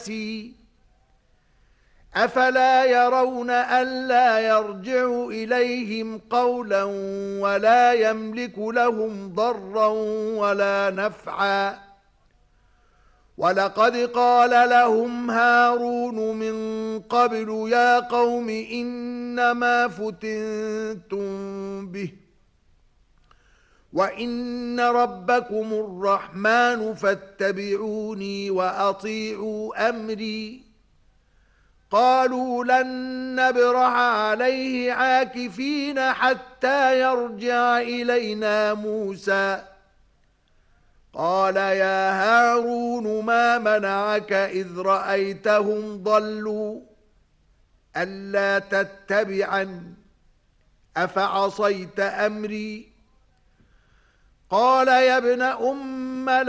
أفلا يرون ألا يرجع إليهم قولا ولا يملك لهم ضرا ولا نفعا ولقد قال لهم هارون من قبل يا قوم إنما فتنتم به وإن ربكم الرحمن فاتبعوني وأطيعوا أمري قالوا لن نبرح عليه عاكفين حتى يرجع إلينا موسى قال يا هارون ما منعك إذ رأيتهم ضلوا ألا تتبعن أفعصيت أمري قال يا ابن